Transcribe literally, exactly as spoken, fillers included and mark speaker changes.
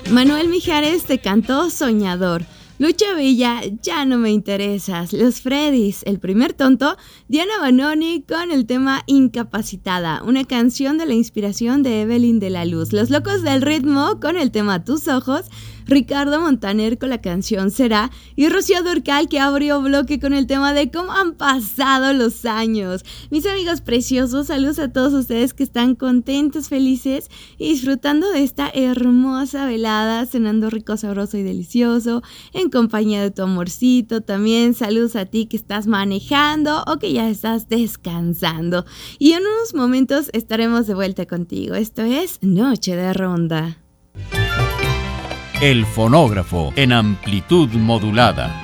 Speaker 1: Manuel Mijares te cantó Soñador. Lucha Villa, Ya no me interesas. Los Freddys, El primer tonto. Diana Banoni con el tema Incapacitada, una canción de la inspiración de Evelyn de la Luz. Los Locos del Ritmo con el tema Tus Ojos. Ricardo Montaner con la canción Será. Y Rocío Dúrcal, que abrió bloque con el tema de Cómo han pasado los años. Mis amigos preciosos, saludos a todos ustedes que están contentos, felices y disfrutando de esta hermosa velada, cenando rico, sabroso y delicioso, en compañía de tu amorcito. También saludos a ti que estás manejando o que ya estás descansando. Y en unos momentos estaremos de vuelta contigo. Esto es Noche de Ronda.
Speaker 2: El fonógrafo en amplitud modulada.